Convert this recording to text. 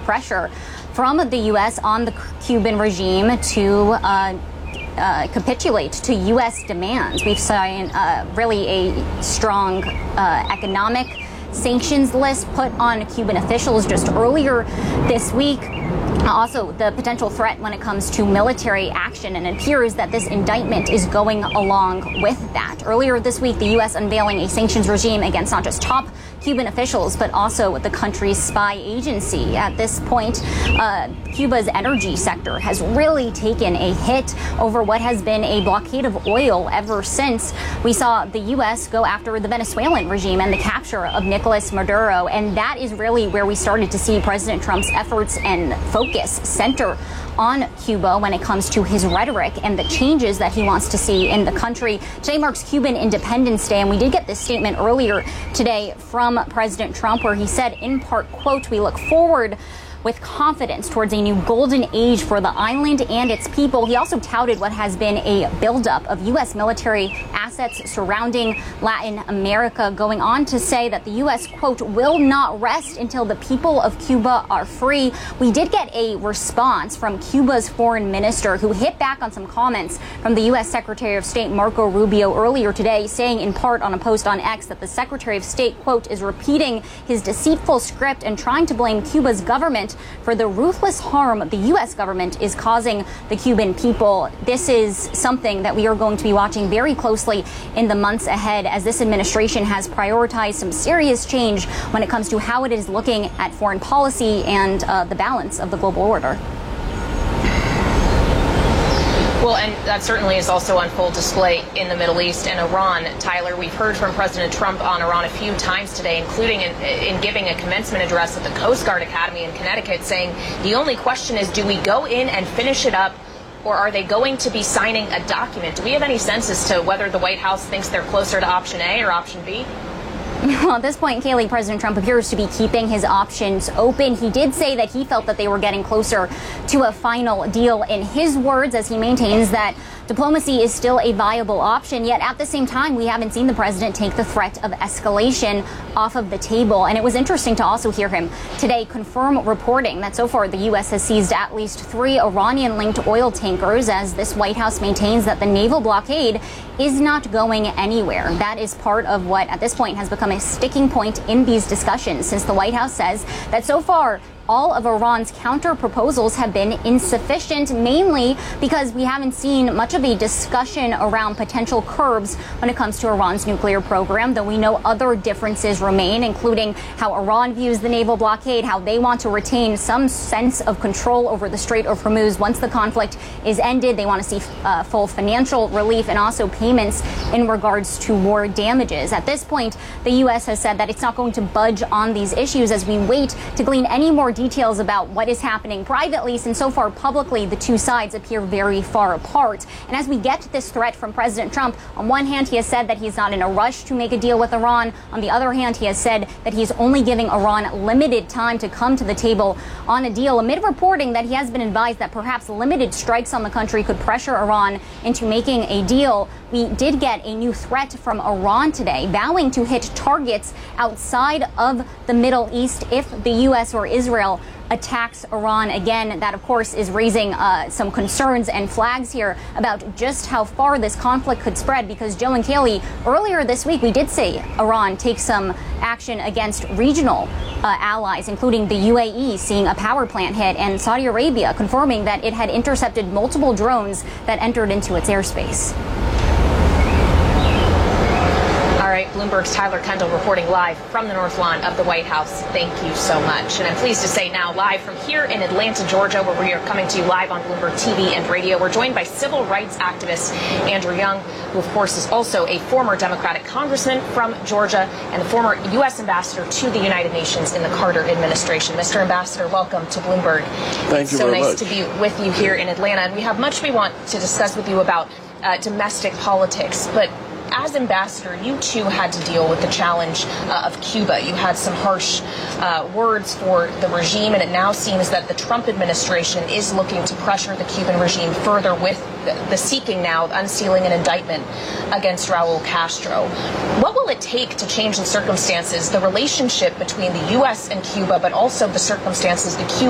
pressure from the U.S. on the Cuban regime to capitulate to U.S. demands. We've seen really a strong economic sanctions list put on Cuban officials just earlier this week. Also, the potential threat when it comes to military action, and it appears that this indictment is going along with that. Earlier this week, the U.S. unveiling a sanctions regime against not just top Cuban officials, but also the country's spy agency. At this point, Cuba's energy sector has really taken a hit over what has been a blockade of oil ever since we saw the U.S. go after the Venezuelan regime and the capture of Nicolas Maduro. And that is really where we started to see President Trump's efforts and focus center on Cuba when it comes to his rhetoric and the changes that he wants to see in the country. Today marks Cuban Independence Day, and we did get this statement earlier today from President Trump where he said, in part, quote, "We look forward with confidence towards a new golden age for the island and its people." He also touted what has been a buildup of U.S. military assets surrounding Latin America, going on to say that the U.S., quote, "will not rest until the people of Cuba are free." We did get a response from Cuba's foreign minister, who hit back on some comments from the U.S. Secretary of State Marco Rubio earlier today, saying in part on a post on X that the Secretary of State, quote, "is repeating his deceitful script and trying to blame Cuba's government for the ruthless harm the U.S. government is causing the Cuban people." This is something that we are going to be watching very closely in the months ahead, as this administration has prioritized some serious change when it comes to how it is looking at foreign policy and the balance of the global order. Well, and that certainly is also on full display in the Middle East and Iran. Tyler, we've heard from President Trump on Iran a few times today, including in giving a commencement address at the Coast Guard Academy in Connecticut, saying the only question is, do we go in and finish it up, or are they going to be signing a document? Do we have any sense as to whether the White House thinks they're closer to option A or option B? Well, at this point, Kaylee, President Trump appears to be keeping his options open. He did say that he felt that they were getting closer to a final deal in his words, as he maintains that diplomacy is still a viable option. Yet at the same time, we haven't seen the president take the threat of escalation off of the table. And it was interesting to also hear him today confirm reporting that so far the U.S. has seized at least 3 Iranian-linked oil tankers, as this White House maintains that the naval blockade is not going anywhere. That is part of what at this point has become a sticking point in these discussions, since the White House says that so far all of Iran's counter proposals have been insufficient, mainly because we haven't seen much of a discussion around potential curbs when it comes to Iran's nuclear program, though we know other differences remain, including how Iran views the naval blockade, how they want to retain some sense of control over the Strait of Hormuz once the conflict is ended. They want to see full financial relief and also payments in regards to war damages. At this point, the U.S. has said that it's not going to budge on these issues as we wait to glean any more details about what is happening privately, since so far publicly the two sides appear very far apart. And as we get this threat from President Trump, on one hand he has said that he's not in a rush to make a deal with Iran. On the other hand, he has said that he's only giving Iran limited time to come to the table on a deal, amid reporting that he has been advised that perhaps limited strikes on the country could pressure Iran into making a deal. We did get a new threat from Iran today, vowing to hit targets outside of the Middle East if the U.S. or Israel attacks Iran again. That, of course, is raising some concerns and flags here about just how far this conflict could spread, because Joe and Kaylee, earlier this week, we did see Iran take some action against regional allies, including the UAE seeing a power plant hit, and Saudi Arabia confirming that it had intercepted multiple drones that entered into its airspace. All right, Bloomberg's Tyler Kendall reporting live from the North Lawn of the White House. Thank you so much. And I'm pleased to say now live from here in Atlanta, Georgia, where we are coming to you live on Bloomberg TV and radio, we're joined by civil rights activist Andrew Young, who of course is also a former Democratic congressman from Georgia and the former U.S. ambassador to the United Nations in the Carter administration. Mr. Ambassador, welcome to Bloomberg. Thank you very much. So nice to be with you here in Atlanta. And we have much we want to discuss with you about domestic politics, but as ambassador, you too had to deal with the challenge of Cuba. You had some harsh words for the regime, and it now seems that the Trump administration is looking to pressure the Cuban regime further with the seeking now of unsealing an indictment against Raul Castro. What will it take to change the circumstances, the relationship between the U.S. and Cuba, but also the circumstances the Cuban